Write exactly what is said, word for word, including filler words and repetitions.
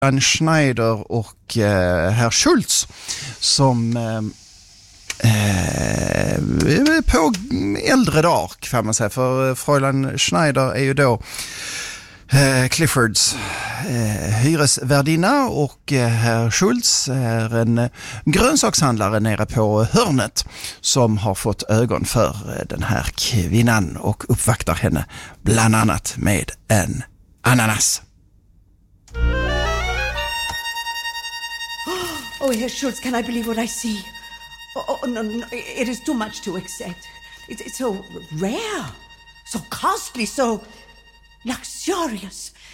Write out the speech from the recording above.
Fräulein Schneider och eh, herr Schultz som eh, eh, på äldre dag kan man säga, för Fräulein Schneider är ju då eh, Cliffords eh, hyresvärdinna och eh, herr Schultz är en eh, grönsakshandlare nere på hörnet som har fått ögon för eh, den här kvinnan och uppvaktar henne bland annat med en ananas. Oh, Herr Schultz, can I believe what I see? Oh, oh no, no, it is too much to accept. It's, it's so rare, so costly, so luxurious.